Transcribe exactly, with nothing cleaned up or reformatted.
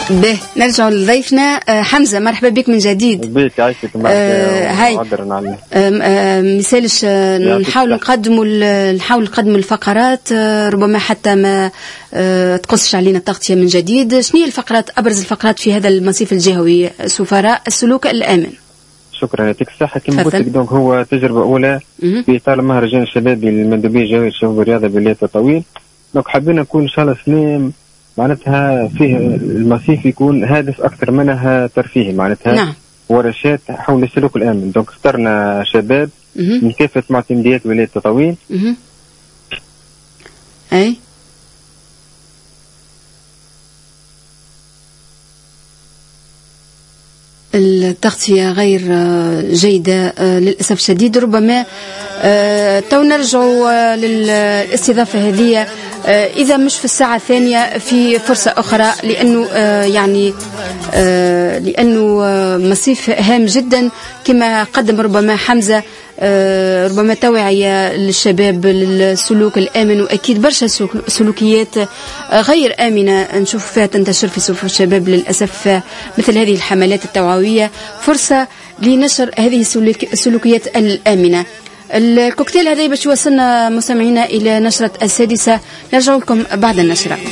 به نرجع لضيفنا حمزة. مرحبا بك من جديد. بك عايشك. آه هاي مثالش نحاول نقدموا نحاول نقدموا الفقرات، ربما حتى ما تقصش علينا التغطية من جديد. شنو الفقرات، أبرز الفقرات في هذا المصيف الجهوي سفراء السلوك الآمن؟ شكرا يعطيك الصحة. كما قلت لك دونك هو تجربة أولى في إطار مهرجان الشبابي للمندوبية الجهوية للشباب والرياضة بولاية تطاوين. دونك حبينا نكون إن شاء الله سنين معناتها فيه المصيف يكون هادف أكثر منها ترفيهي، معناتها نعم. ورشات حول السلوك الآمن. دونك اخترنا شباب من كافة معتمديات ولاية تطاوين. أي التغطية غير جيدة للأسف الشديد. ربما تو نرجع للاستضافة هذه إذا مش في الساعة الثانية في فرصة أخرى، لأنه يعني لأنه مصيف هام جدا كما قدم ربما حمزة، ربما توعية للشباب للسلوك الآمن، وأكيد برشا سلوكيات غير آمنة نشوف فيها تنتشر في صفوف الشباب للأسف. مثل هذه الحملات التوعوية فرصة لنشر هذه السلوكيات الآمنة. الكوكتيل هذا باش يوصلنا مستمعينا إلى نشرة السادسة. نرجع لكم بعد النشرة.